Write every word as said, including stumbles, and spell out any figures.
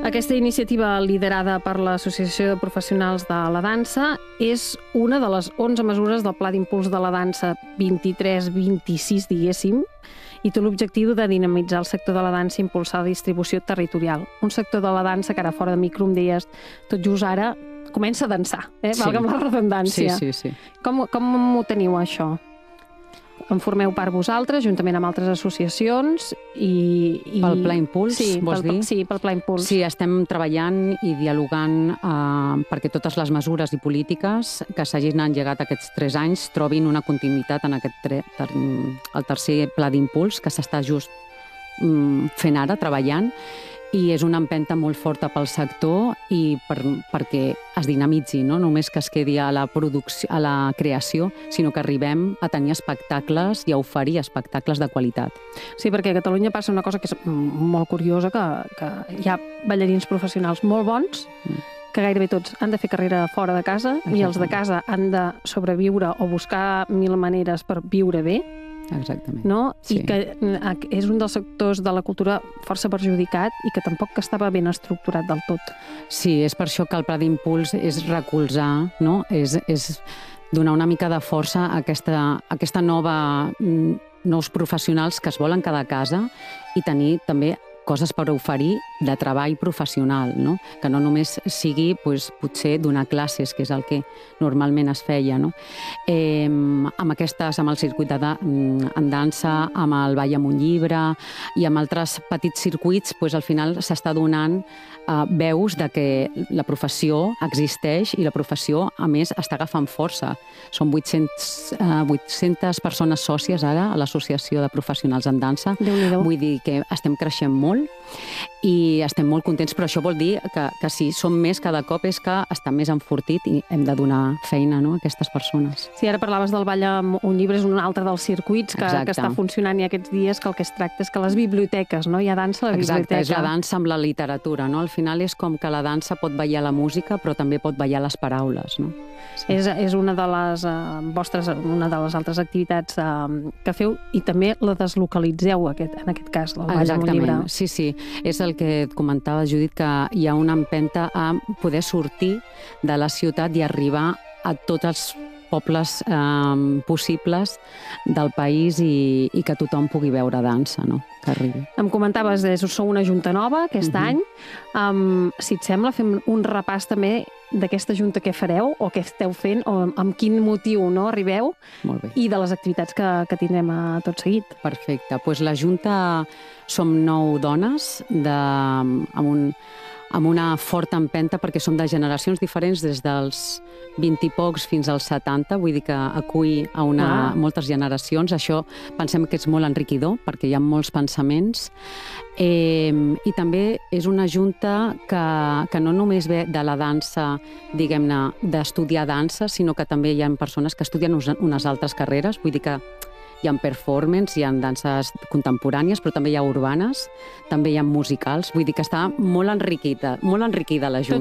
Aquesta iniciativa liderada per l'Associació de Professionals de la Dansa és una de les onze mesures del Pla d'Impuls de la Dansa vint-i-tres vint-i-sis, diguéssim, i té l'objectiu de dinamitzar el sector de la dansa i impulsar la distribució territorial. Un sector de la dansa que ara fora de micro em deies, tot just ara comença a dansar, eh? Sí. Valga'm la redundància. Sí, sí, sí. Com, com ho teniu, això? En formeu part vosaltres, juntament amb altres associacions i... i... Pel Pla Impuls, sí, vols pel, dir? Sí, pel Pla Impuls. Sí, estem treballant i dialogant eh, perquè totes les mesures i polítiques que s'hagin engegat aquests tres anys trobin una continuïtat en aquest tre ter el tercer Pla d'Impuls que s'està just mm, fent ara, treballant, i és una empenta molt forta pel sector i per, perquè es dinamitzi, no només que es quedi a la producció, a la creació, sinó que arribem a tenir espectacles i a oferir espectacles de qualitat. Sí, perquè a Catalunya passa una cosa que és molt curiosa, que, que hi ha ballarins professionals molt bons, mm. que gairebé tots han de fer carrera fora de casa. Exactament. I els de casa han de sobreviure o buscar mil maneres per viure bé. Exactament. No? Sí. I que és un dels sectors de la cultura força perjudicat i que tampoc que estava ben estructurat del tot. Sí, és per això que el Pla d'Impuls és recolzar, no? és, és donar una mica de força a aquesta, a aquesta nova, nous professionals que es volen quedar a casa i tenir també coses per oferir de treball professional, no? Que no només sigui, doncs, potser donar classes, que és el que normalment es feia, no? Eh, amb aquestes, amb el circuit de da en dansa, amb el ball amb un llibre i amb altres petits circuits, doncs, al final s'està donant eh, veus de que la professió existeix i la professió, a més, està agafant força. Són vuit-cents, eh, vuit-centes persones sòcies ara a l'Associació de Professionals en Dansa. Déu-n'hi-do. Vull dir que estem creixent molt i estem molt contents, però això vol dir que, que si som més cada cop és que està més enfortit i hem de donar feina, no, a aquestes persones. Sí, ara parlaves del ball amb un llibre, és un altre dels circuits que, que està funcionant i aquests dies, que el que es tracta és que les biblioteques, no? Hi ha dansa a la Exacte, biblioteca. és la dansa amb la literatura, no? Al final és com que la dansa pot ballar la música, però també pot ballar les paraules, no? Sí. És, és una de les uh, vostres, una de les altres activitats uh, que feu i també la deslocalitzeu, aquest, en aquest cas, el ball amb un llibre. Sí, sí. És el que et comentava, Judit, que hi ha una empenta a poder sortir de la ciutat i arribar a tots els pobles eh, possibles del país i, i que tothom pugui veure dansa, no? Que arribi. Em comentaves, eh, sou una junta nova aquest Uh-huh. any. Um, si et sembla, fem un repàs també d'aquesta junta que fareu o què esteu fent o amb quin motiu, no, arribeu. Molt bé. I de les activitats que, que tindrem a tot seguit. Perfecte. Pues la junta som nou dones de, amb, un, amb una forta empenta perquè som de generacions diferents des dels vint i pocs fins als setanta, vull dir que acull a una, ah. moltes generacions. Això pensem que és molt enriquidor perquè hi ha molts pensaments. Eh, I també és una junta que, que no només ve de la dansa, diguem-ne, d'estudiar dansa, sinó que també hi ha persones que estudien unes altres carreres, vull dir que hi ha performance, hi ha danses contemporànies, però també hi ha urbanes, també hi ha musicals, vull dir que està molt enriquida, molt enriquida la junta.